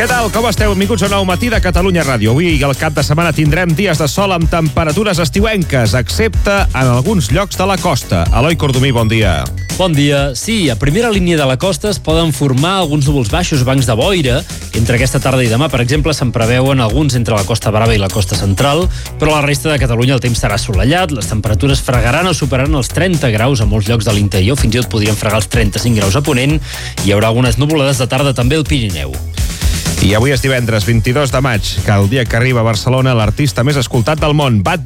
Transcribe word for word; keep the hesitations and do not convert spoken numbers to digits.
Què tal? Com esteu? Benvinguts a un nou matí de Catalunya Ràdio. Avui al cap de setmana tindrem dies de sol amb temperatures estiuenques, excepte en alguns llocs de la costa. Eloi Cordomí, bon dia. Bon dia. Sí, a primera línia de la costa es poden formar alguns núvols baixos, bancs de boira. Entre aquesta tarda i demà, per exemple, se'n preveuen alguns entre la Costa Brava i la costa central, però a la resta de Catalunya el temps serà assolellat, les temperatures fregaran o superaran els trenta graus a molts llocs de l'interior, fins i tot podrien fregar els trenta-cinc graus a Ponent, i hi haurà algunes nuvolades de tarda també al Pirineu. I avui és divendres vint-i-dos de maig, que el dia que arriba a Barcelona l'artista més escoltat del món, Bad